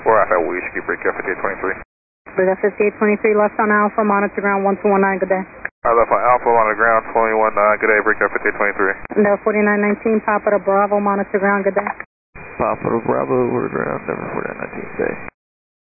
4 Alpha, whiskey, breakout 5823. Breakout 5823, left on Alpha, monitor ground 1219, good day. Left on Alpha, on the ground 219, good day, breakout 5823. And 4919, Papa to Bravo, monitor ground, good day. Papa to Bravo, over the ground, number 4919, good day.